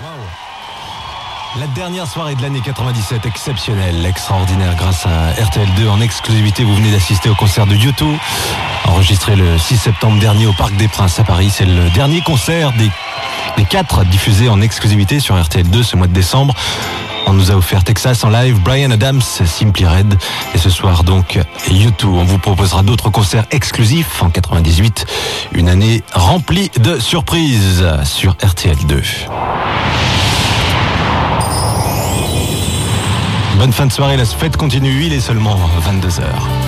La dernière soirée de l'année 97, exceptionnelle, extraordinaire, grâce à RTL2 en exclusivité. Vous venez d'assister au concert de U2, enregistré le 6 septembre dernier au Parc des Princes à Paris. C'est le dernier concert des 4 diffusés en exclusivité sur RTL2 ce mois de décembre. On nous a offert Texas en live, Bryan Adams, Simply Red, et ce soir donc U2. On vous proposera d'autres concerts exclusifs en 98, une année remplie de surprises sur RTL2. Bonne fin de soirée, la fête continue, il est seulement 22h.